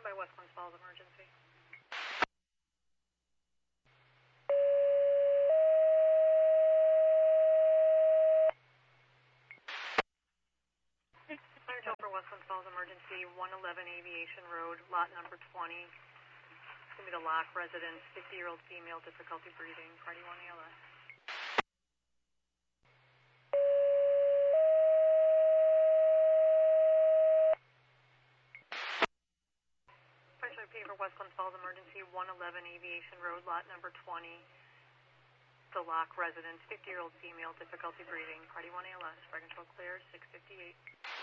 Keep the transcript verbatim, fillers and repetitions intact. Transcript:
by West Glens Falls emergency. Fire for West Glens Falls emergency, one eleven Aviation Road, lot number twenty. It's going to be the Lock residence, fifty-year-old female, difficulty breathing, party one A L S. Fire for West Glens Falls emergency, one eleven Aviation Road, lot number twenty. The Lock residence, fifty-year-old female, difficulty breathing, party one A L S. Fire control clear, six fifty-eight.